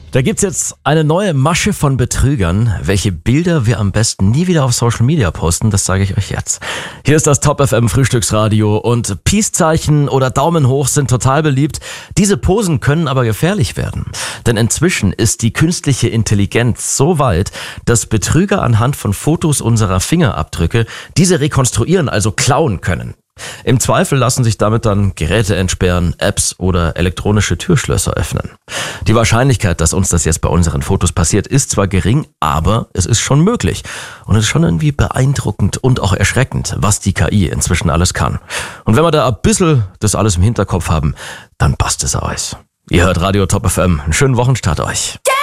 Da gibt's jetzt eine neue Masche von Betrügern. Welche Bilder wir am besten nie wieder auf Social Media posten, das sage ich euch jetzt. Hier ist das Top FM Frühstücksradio und Peace-Zeichen oder Daumen hoch sind total beliebt. Diese Posen können aber gefährlich werden. Denn inzwischen ist die künstliche Intelligenz so weit, dass Betrüger anhand von Fotos unserer Fingerabdrücke diese rekonstruieren, also klauen können. Im Zweifel lassen sich damit dann Geräte entsperren, Apps oder elektronische Türschlösser öffnen. Die Wahrscheinlichkeit, dass uns das jetzt bei unseren Fotos passiert, ist zwar gering, aber es ist schon möglich. Und es ist schon irgendwie beeindruckend und auch erschreckend, was die KI inzwischen alles kann. Und wenn wir da ein bisschen das alles im Hinterkopf haben, dann passt es euch. Ihr hört Radio Top FM. Einen schönen Wochenstart euch.